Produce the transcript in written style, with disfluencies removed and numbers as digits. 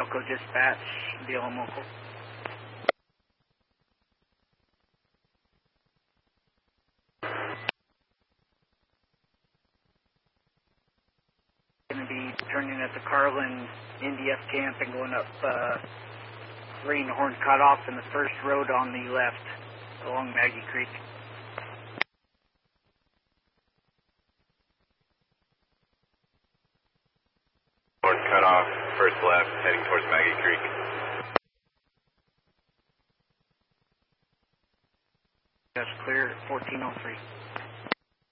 Delco Dispatch, BLM local. Going to be turning at the Carlin NDF camp and going up Greenhorn Cutoff in the first road on the left along Maggie Creek. Horn Cutoff, first left, heading towards Maggie Creek. That's clear at 1403.